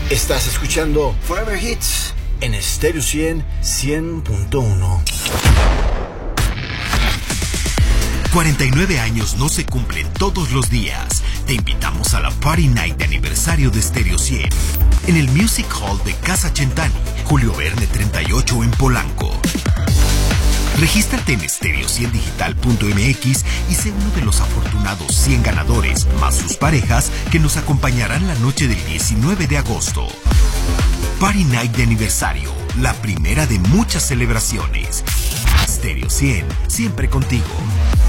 Estás escuchando Forever Hits en Stereo 100.1. 49 años no se cumplen todos los días. Te invitamos a la Party Night de aniversario de Stereo 100 en el Music Hall de Casa Centani, Julio Verne 38 en Polanco. Regístrate en stereo100digital.mx y sé uno de los afortunados 100 ganadores, más sus parejas, que nos acompañarán la noche del 19 de agosto. Party Night de aniversario, la primera de muchas celebraciones. Stereo 100, siempre contigo.